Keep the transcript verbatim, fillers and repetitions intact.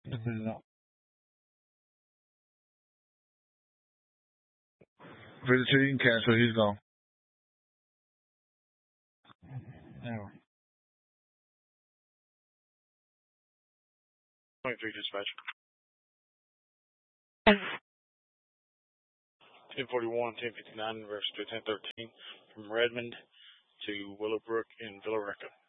No. fifty-two, you can cancel. He's gone. Yeah. twenty-three dispatch. ten forty-one, ten fifty-nine, reverse to ten thirteen from Redmond to Willowbrook in Villa Rica.